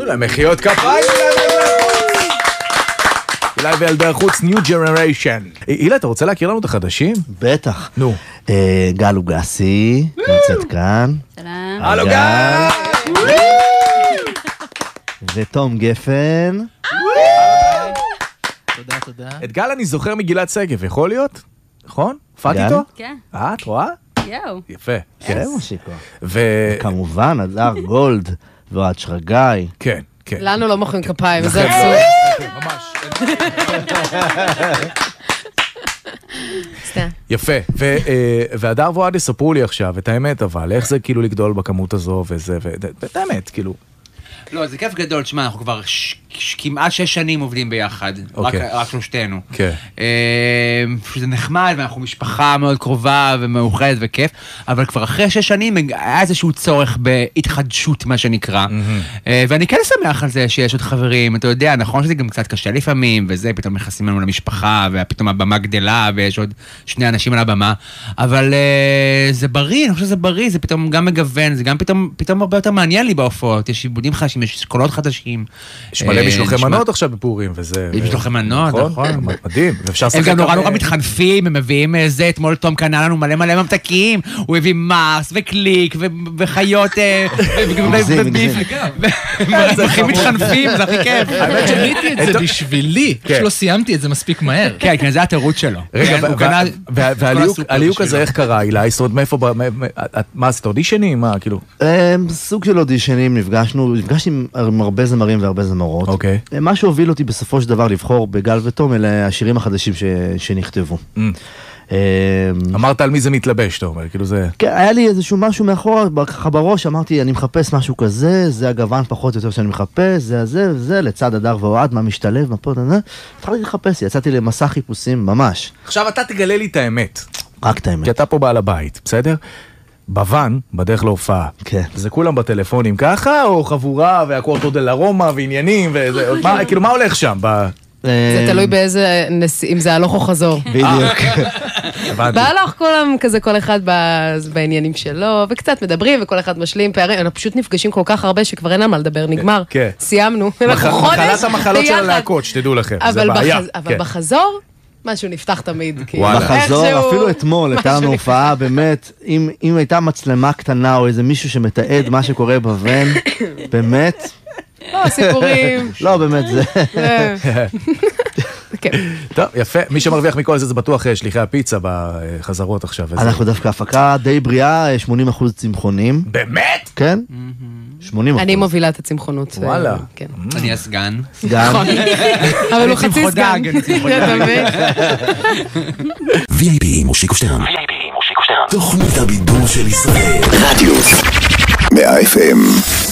תנו להם מחיאות כפיים. אולי וילדי החוץ, New Generation. אילה, אתה רוצה להכיר לנו את החדשים? בטח. נו. גל לוגסי, נמצאת כאן. שלום. הלו גל! ותום גפן. תודה, תודה. את גל אני זוכר מגילת שגב, יכול להיות? נכון? הופעת גל? איתו? כן. את רואה? יואו. יפה. כן, מושיקו. ו... כמובן, אדר גולד ואוהד שרגאי. כן, כן. לנו לא מוחאים כפיים, זה עצוב. ממש. סתם. יפה. והדר ואוהד יספרו לי עכשיו, את האמת אבל, איך זה כאילו לגדול בכמות הזו וזה, ואת האמת, כאילו. לא, זה כיף גדול, תשמע, אנחנו כבר כמעט 6 שנים עובדים ביחד, רק שלושתנו. כן. זה נחמד, ואנחנו משפחה מאוד קרובה ומאוחדת וכיף, אבל כבר אחרי 6 שנים היה איזשהו צורך בהתחדשות, מה שנקרא. ואני כן שמח על זה שיש עוד חברים, אתה יודע, נכון שזה גם קצת קשה לפעמים, וזה, פתאום נכנסים לנו למשפחה, ופתאום הבמה גדלה, ויש עוד 2 אנשים על הבמה, אבל זה בריא, אני חושב שזה בריא, זה פתאום גם מגוון, זה גם פתאום הרבה יותר מעניין לי בהופעות, יש עיבודים חדשים, יש קולות חדשים. יש מלא משלוחי מנות עכשיו בפורים, וזה... יש משלוחי מנות, נכון. מדהים, ואפשר הם גם נורא מתחנפים, הם מביאים זה, אתמול תום קנה לנו מלא ממתקים, הוא הביא מס וקליק וחיות וביף, הם הכי מתחנפים, זה הכי כיף. האמת שניתי את זה בשבילי, לא סיימתי את זה מספיק מהר. כן, זה התירוץ שלו. רגע, והליוק הזה איך קרה, אילי? זאת אומרת, מאיפה, מה עשית, אודישנים? מה, כאילו? סוג של אודישנים, נפגשתי עם הרבה זמרים והרבה זמרות. אוקיי. מה שהוביל אותי בסופו של דבר לבחור בגל ותום, אלה השירים החדשים שנכתבו. אמרת על מי זה מתלבש, אתה אומר, כאילו זה... כן, היה לי איזשהו משהו מאחורה, ככה בראש, אמרתי, אני מחפש משהו כזה, זה הגוון פחות או יותר שאני מחפש, זה, לצד הדר ואוהד, מה משתלב, מה פה, התחלתי לחפש, יצאתי למסע חיפושים, ממש. עכשיו אתה תגלה לי את האמת. רק את האמת. כי אתה פה בעל הבית, בסדר? בוון, בדרך להופעה. כן. זה כולם בטלפונים ככה, או חבורה, והקורטו דל ארומה, ועניינים, וזה, כאילו, מה הולך שם? זה תלוי באיזה, אם זה הלוך או חזור. בדיוק. בהלוך כולם כזה, כל אחד בעניינים שלו, וקצת מדברים, וכל אחד משלים פערים, אנחנו פשוט נפגשים כל כך הרבה שכבר אין על מה לדבר, נגמר. סיימנו. מחלת המחלות של הלהקות, שתדעו לכם, זה בעיה. אבל בחזור, משהו נפתח תמיד. בחזור, אפילו אתמול, הייתה לנו הופעה, באמת, אם הייתה מצלמה קטנה, או איזה מישהו שמתעד מה שקורה בוון, באמת... לא, סיפורים. לא, באמת זה. טוב, יפה. מי שמרוויח מכל זה, זה בטוח שליחי הפיצה בחזרות עכשיו. אנחנו דווקא הפקה די בריאה, 80% צמחונים. באמת? כן. 80%. אני מובילה את הצמחונות. וואלה. אני הסגן. סגן. אבל הוא חצי סגן. VIP מושיקו שטרן. תוכנית הבידור של ישראל. רדיוס 100 FM.